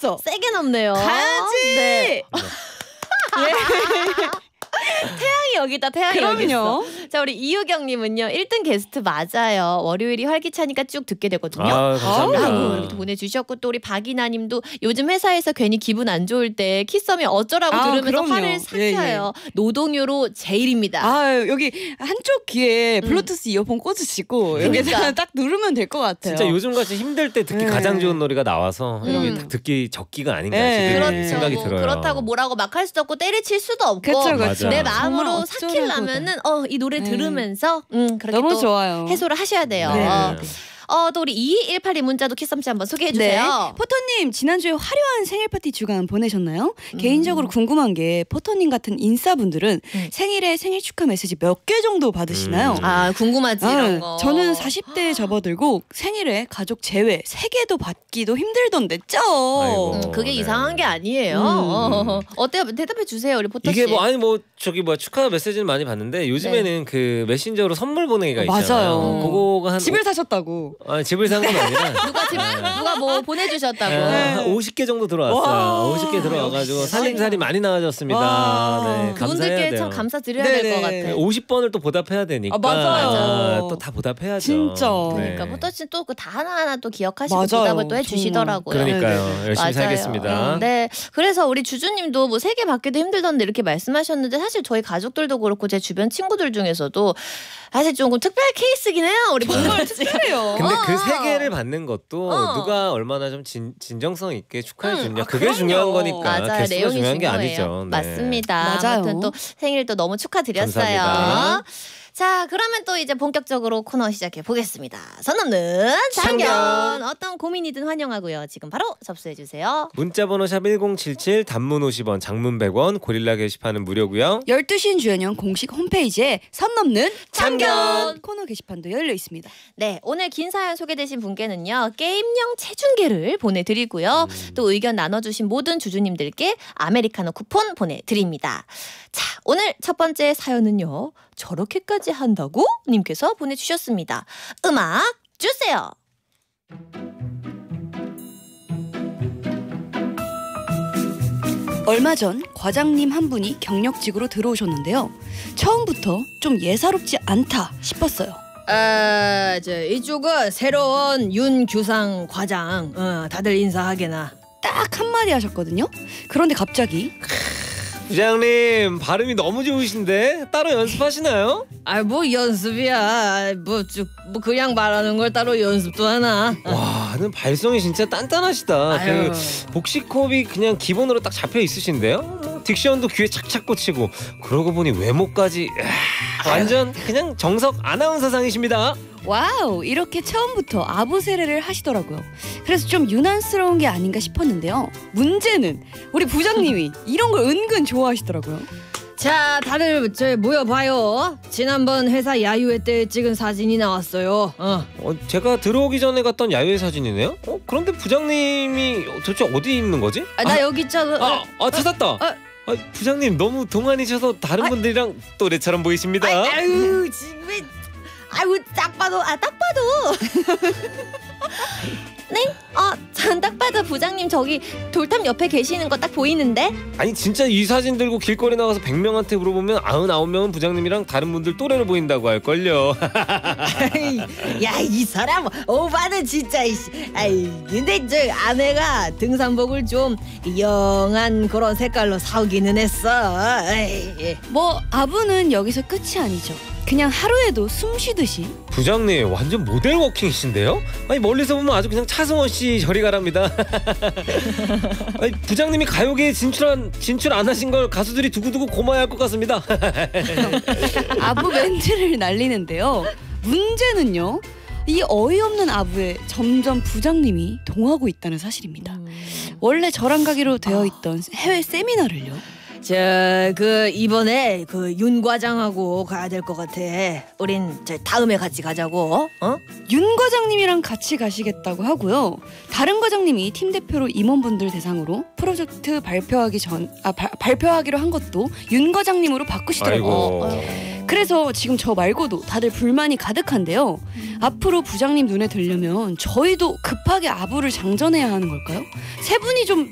넘었어. 세게 넘네요. 가야지. 네. 태양이 여기 있다. 태양이 여기 있어. 자, 우리 이유경님은요. 1등 게스트 맞아요. 월요일이 활기차니까 쭉 듣게 되거든요. 감사합니다. 라고 이렇게 보내주셨고, 또 우리 박이나님도 요즘 회사에서 괜히 기분 안 좋을 때 키썸이 어쩌라고 들으면서 그럼요. 화를 삭혀요. 노동요로 제일입니다. 여기 한쪽 귀에 블루투스 이어폰 꽂으시고 여기다 딱 누르면 될 것 같아요. 진짜 요즘같이 힘들 때 듣기 가장 좋은 노래가 나와서 이게 딱 듣기 적기가 아닌가 싶은 생각이 들어요. 그렇다고 뭐라고 막 할 수도 없고 때려칠 수도 없고 그쵸. 내 마음으로 삭히려면은 이 노래 들으면서 그렇게 너무 또 좋아요. 해소를 하셔야 돼요. 네. 또 우리 2218이 문자도 키썸씨 한번 소개해 주세요. 네. 포터님 지난주에 화려한 생일 파티 주간 보내셨나요? 개인적으로 궁금한 게 포터님 같은 인싸분들은 생일에 생일 축하 메시지 몇 개 정도 받으시나요? 궁금하지 이런 거. 저는 40대에 접어들고 생일에 가족 제외 3개도 받기도 힘들던데 죠. 그게 이상한 게 아니에요. 어때요? 대답해 주세요 우리 포터 씨. 이게 축하 메시지는 많이 받는데 요즘에는 그 메신저로 선물 보내기가 있잖아요. 맞아요. 그거가 한 집을 사셨다고. 집을 산 건 아니라 누가 뭐 보내주셨다고. 한 50개 정도 들어왔어요. 50개 들어와가지고 살림살이 많이 나아졌습니다. 네, 그분들께 참 감사드려야 될 것 같아요. 50번을 또 보답해야 되니까 맞아요. 또 다 보답해야죠. 진짜. 그러니까 포터 씨 또 그 다 하나하나 또 기억하시고 맞아요. 보답을 또 해주시더라고요. 그러니까요. 열심히 살겠습니다. 네, 그래서 우리 주주님도 뭐 3개 받기도 힘들던데 이렇게 말씀하셨는데 사실 저희 가족들도 그렇고 제 주변 친구들 중에서도 사실 조금 특별 케이스긴 해요. 우리 정말 특별해요. 근데 그 3개를 받는 것도 누가 얼마나 좀 진정성 있게 축하해 주냐 그게 그럼요. 중요한 거니까 맞아요. 개수가 내용이 중요한 게 중요해요. 아니죠. 네. 맞습니다. 맞아요. 아무튼 또 생일도 너무 축하드렸어요. 감사합니다. 자, 그러면 또 이제 본격적으로 코너 시작해 보겠습니다. 선 넘는 참견. 참견. 어떤 고민이든 환영하고요. 지금 바로 접수해 주세요. 문자번호 샵 1077 단문 50원 장문 100원 고릴라 게시판은 무료고요. 12시인 주연영 공식 홈페이지에 선 넘는 참견 코너 게시판도 열려 있습니다. 네, 오늘 긴 사연 소개되신 분께는요. 게임용 체중계를 보내드리고요. 또 의견 나눠주신 모든 주주님들께 아메리카노 쿠폰 보내드립니다. 자, 오늘 첫 번째 사연은요. 저렇게까지 한다고? 님께서 보내주셨습니다. 음악 주세요. 얼마 전 과장님 한 분이 경력직으로 들어오셨는데요. 처음부터 좀 예사롭지 않다 싶었어요. 이쪽은 새로운 윤규상 과장. 다들 인사하게나. 딱 한마디 하셨거든요. 그런데 갑자기 부장님 발음이 너무 좋으신데 따로 연습하시나요? 뭐 연습이야. 뭐 그냥 말하는 걸 따로 연습도 하나. 와, 는 발성이 진짜 단단하시다. 그 복식호흡이 그냥 기본으로 딱 잡혀 있으신데요. 딕션도 귀에 착착 꽂히고 그러고 보니 외모까지 완전 그냥 정석 아나운서상이십니다. 와우, 이렇게 처음부터 아부세례를 하시더라고요. 그래서 좀 유난스러운 게 아닌가 싶었는데요. 문제는 우리 부장님이 이런 걸 은근 좋아하시더라고요. 자, 다들 모여봐요. 지난번 회사 야유회 때 찍은 사진이 나왔어요. 제가 들어오기 전에 갔던 야외 사진이네요. 그런데 부장님이 도대체 어디 있는 거지? 나 여기 있잖아. 찾았다. 부장님 너무 동안이셔서 다른 분들이랑 또래처럼 보이십니다. 아유, 지금 딱 봐도. 네? 전 딱 봐도 부장님 저기 돌탑 옆에 계시는 거 딱 보이는데? 아니 진짜 이 사진 들고 길거리 나가서 100명한테 물어보면 99명은 부장님이랑 다른 분들 또래로 보인다고 할걸요. 야, 이 사람 오바는 진짜. 근데 저 아내가 등산복을 좀 영한 그런 색깔로 사오기는 했어. 뭐 아부는 여기서 끝이 아니죠. 그냥 하루에도 숨 쉬듯이. 부장님 완전 모델 워킹이신데요? 아니 멀리서 보면 아주 그냥 차승원 씨 저리 가랍니다. 아니, 부장님이 가요계에 진출 안 하신 걸 가수들이 두고두고 고마워할 것 같습니다. 아부 멘트를 날리는데요. 문제는요. 이 어이없는 아부에 점점 부장님이 동하고 있다는 사실입니다. 원래 저랑 가기로 되어 있던 해외 세미나를요. 이번에 윤 과장하고 가야 될 것 같아. 우린 다음에 같이 가자고. 윤 과장님이랑 같이 가시겠다고 하고요. 다른 과장님이 팀 대표로 임원분들 대상으로 프로젝트 발표하기로 한 것도 윤 과장님으로 바꾸시더라고요. 그래서 지금 저 말고도 다들 불만이 가득한데요. 앞으로 부장님 눈에 들려면 저희도 급하게 아부를 장전해야 하는 걸까요? 세 분이 좀